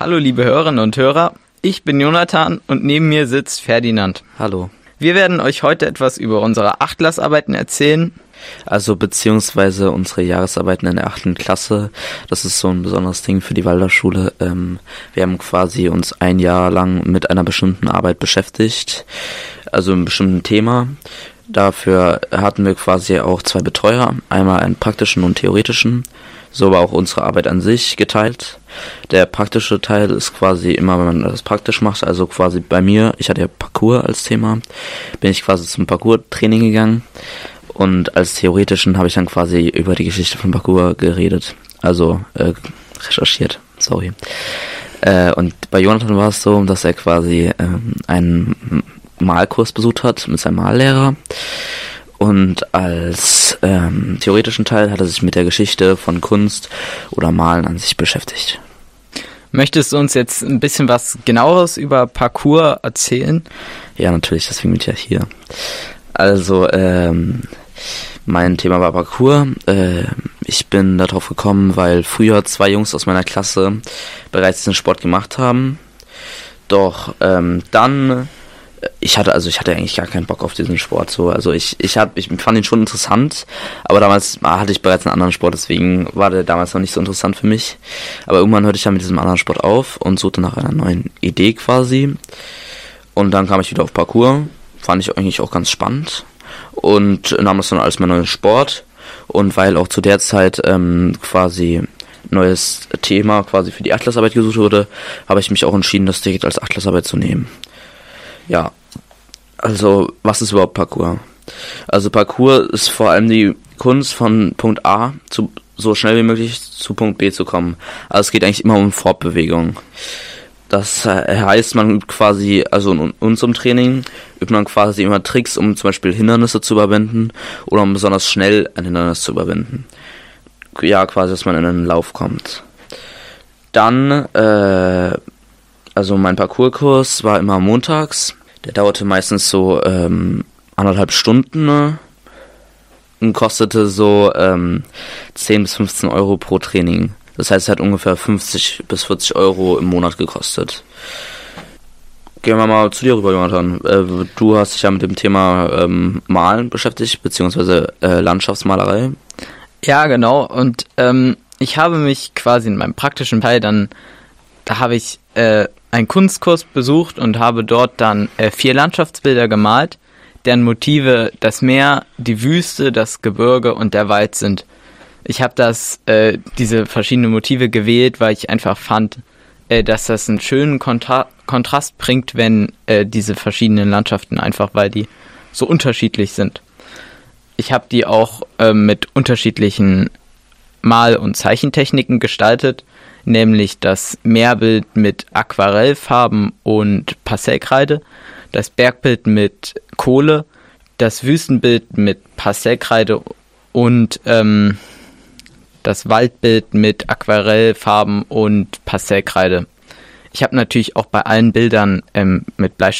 Hallo liebe Hörerinnen und Hörer, ich bin Jonathan und neben mir sitzt Ferdinand. Hallo. Wir werden euch heute etwas über unsere Achtklassarbeiten erzählen. Also beziehungsweise unsere Jahresarbeiten in der 8. Klasse, das ist so ein besonderes Ding für die Waldorfschule. Wir haben quasi uns ein Jahr lang mit einer bestimmten Arbeit beschäftigt, also einem bestimmten Thema. Dafür hatten wir quasi auch 2 Betreuer, einmal einen praktischen und theoretischen. So war auch unsere Arbeit an sich geteilt. Der praktische Teil ist quasi immer, wenn man das praktisch macht, also quasi bei mir, ich hatte ja Parkour als Thema, bin ich quasi zum Parkour-Training gegangen und als theoretischen habe ich dann quasi über die Geschichte von Parkour geredet, also recherchiert, sorry. Und bei Jonathan war es so, dass er quasi einen Malkurs besucht hat mit seinem Mallehrer. Und als theoretischen Teil hat er sich mit der Geschichte von Kunst oder Malen an sich beschäftigt. Möchtest du uns jetzt ein bisschen was Genaueres über Parkour erzählen? Ja, natürlich, deswegen bin ich ja hier. Also, mein Thema war Parkour. Ich bin darauf gekommen, weil früher 2 Jungs aus meiner Klasse bereits diesen Sport gemacht haben. Doch dann... Ich hatte eigentlich gar keinen Bock auf diesen Sport so. Also ich fand ihn schon interessant, aber damals hatte ich bereits einen anderen Sport, deswegen war der damals noch nicht so interessant für mich. Aber irgendwann hörte ich dann mit diesem anderen Sport auf und suchte nach einer neuen Idee quasi. Und dann kam ich wieder auf Parkour, fand ich eigentlich auch ganz spannend und nahm das dann als mein neues Sport. Und weil auch zu der Zeit quasi neues Thema quasi für die Achtklassarbeit gesucht wurde, habe ich mich auch entschieden, das direkt als Achtklassarbeit zu nehmen. Ja, also was ist überhaupt Parkour? Also Parkour ist vor allem die Kunst von Punkt A zu so schnell wie möglich zu Punkt B zu kommen. Also es geht eigentlich immer um Fortbewegung. Das heißt, man übt quasi, also in unserem Training übt man quasi immer Tricks, um zum Beispiel Hindernisse zu überwinden oder um besonders schnell ein Hindernis zu überwinden. Ja, quasi, dass man in einen Lauf kommt. Dann, also mein Parkourkurs war immer montags. Der dauerte meistens so 1,5 Stunden, ne? Und kostete so 10 bis 15 Euro pro Training. Das heißt, es hat ungefähr 50 bis 40 Euro im Monat gekostet. Gehen wir mal zu dir rüber, Jonathan. Du hast dich ja mit dem Thema Malen beschäftigt, beziehungsweise Landschaftsmalerei. Ja, genau. Und ich habe mich quasi in meinem praktischen Teil da habe ich einen Kunstkurs besucht und habe dort dann 4 Landschaftsbilder gemalt, deren Motive das Meer, die Wüste, das Gebirge und der Wald sind. Ich habe diese verschiedenen Motive gewählt, weil ich einfach fand, dass das einen schönen Kontrast bringt, wenn diese verschiedenen Landschaften einfach, weil die so unterschiedlich sind. Ich habe die auch mit unterschiedlichen Mal- und Zeichentechniken gestaltet, nämlich das Meerbild mit Aquarellfarben und Pastellkreide, das Bergbild mit Kohle, das Wüstenbild mit Pastellkreide und das Waldbild mit Aquarellfarben und Pastellkreide. Ich habe natürlich auch bei allen Bildern mit Bleistift